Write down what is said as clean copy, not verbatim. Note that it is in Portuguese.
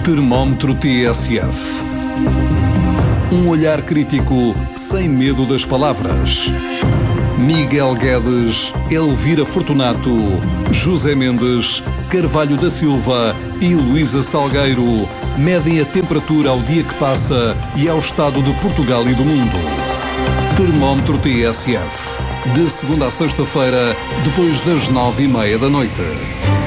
Termómetro TSF. Um olhar crítico sem medo das palavras. Miguel Guedes, Elvira Fortunato, José Mendes, Carvalho da Silva e Luísa Salgueiro medem a temperatura ao dia que passa e ao estado de Portugal e do mundo. Termómetro TSF. De segunda a sexta-feira, depois das 9:30 da noite.